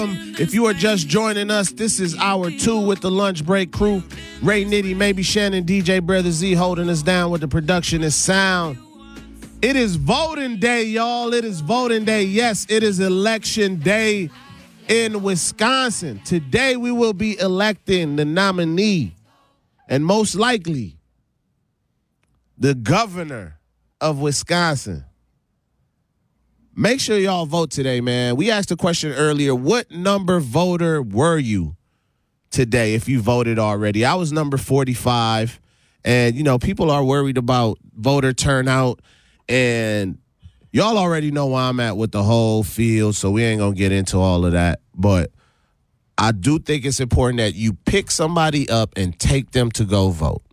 If you are just joining us, this is hour 2 with the Lunch Break crew. Ray Nitty, maybe Shannon, DJ Brother Z holding us down with the production and sound. It is voting day, y'all. It is voting day. Yes, it is election day in Wisconsin. Today we will be electing the nominee and most likely the governor of Wisconsin. Make sure y'all vote today, man. We asked a question earlier. What number voter were you today if you voted already? I was number 45. And, you know, people are worried about voter turnout. And y'all already know where I'm at with the whole field, so we ain't going to get into all of that. But I do think it's important that you pick somebody up and take them to go vote.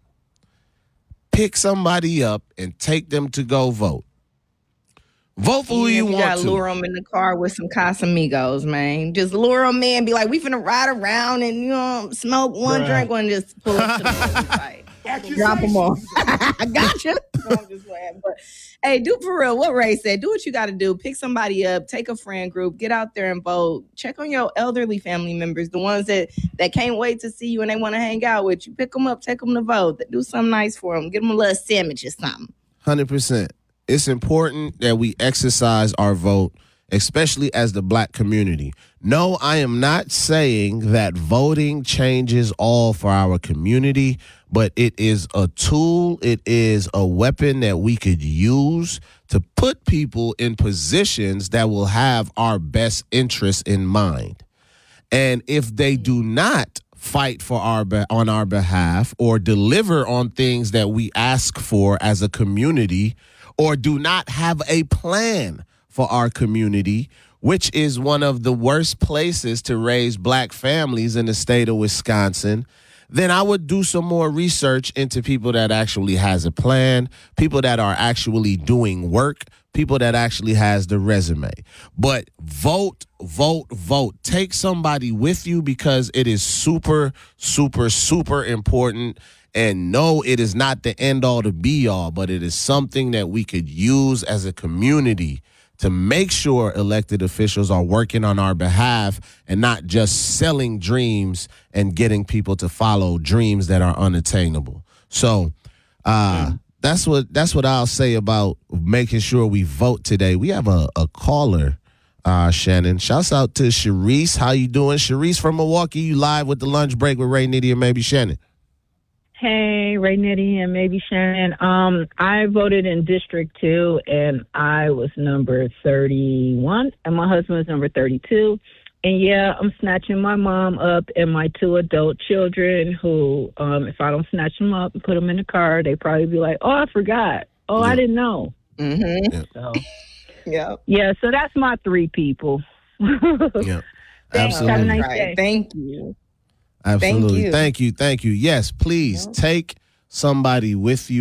Pick somebody up and take them to go vote. Vote for who you want to. You gotta lure them in the car with some Casamigos, man. Just lure them in, be like, we finna ride around and, you know, smoke one drink and just pull up to the fight. Drop them off. I gotcha. No, I'm just playing. But, hey, do for real what Ray said. Do what you got to do. Pick somebody up. Take a friend group. Get out there and vote. Check on your elderly family members, the ones that can't wait to see you and they want to hang out with you. Pick them up. Take them to vote. Do something nice for them. Give them a little sandwich or something. 100%. It's important that we exercise our vote, especially as the black community. No, I am not saying that voting changes all for our community, but it is a tool, it is a weapon that we could use to put people in positions that will have our best interests in mind. And if they do not fight for on our behalf or deliver on things that we ask for as a community, or do not have a plan for our community, which is one of the worst places to raise black families in the state of Wisconsin, then I would do some more research into people that actually has a plan, people that are actually doing work, people that actually has the resume. But vote, vote, vote. Take somebody with you because it is super, super, super important. And no, it is not the end all to be all, but it is something that we could use as a community to make sure elected officials are working on our behalf and not just selling dreams and getting people to follow dreams that are unattainable. So that's what I'll say about making sure we vote today. We have a caller, Shannon. Shouts out to Sharice. How you doing? Sharice from Milwaukee. You live with the Lunch Break with Ray Nitty and maybe Shannon. Hey, Ray Nitty and maybe Shannon. I voted in District 2, and I was number 31, and my husband was number 32. And, yeah, I'm snatching my mom up and my 2 adult children who, if I don't snatch them up and put them in the car, they probably be like, oh, I forgot. Oh, yeah. I didn't know. Mm-hmm. Yeah. So, yeah, so that's my 3 people. Yeah, absolutely. Have a nice day. Thank you. Absolutely. Thank you. Yes, please take somebody with you.